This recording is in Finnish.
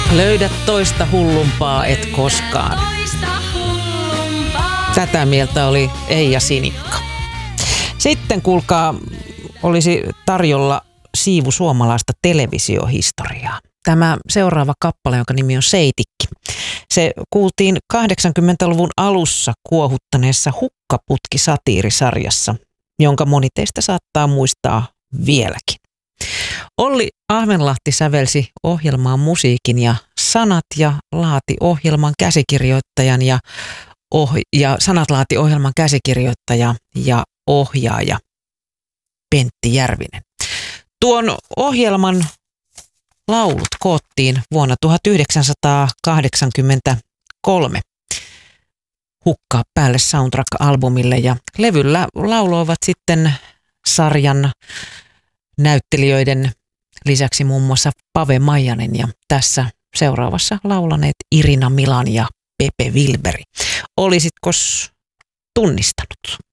Löydä toista hullumpaa et koskaan. Tätä mieltä oli Eija Sinikka. Sitten kuulkaa, olisi tarjolla siivu suomalaista televisiohistoriaa. Tämä seuraava kappale, jonka nimi on Seitikki. Se kuultiin 80-luvun alussa kuohuttaneessa Hukkaputki-satiirisarjassa, jonka moni teistä saattaa muistaa vieläkin. Olli Ahvenlahti sävelsi ohjelmaan musiikin ja sanat ja laati ohjelman käsikirjoittajan ja sanat laati ohjelman käsikirjoittaja ja ohjaaja Pentti Järvinen. Tuon ohjelman laulut koottiin vuonna 1983 Hukkaa päälle soundtrack-albumille ja levyllä lauloivat sitten sarjan näyttelijöiden lisäksi muun muassa Pave Maijanen ja tässä seuraavassa laulaneet Irina Milan ja Pepe Wilberi. Olisitkos tunnistanut?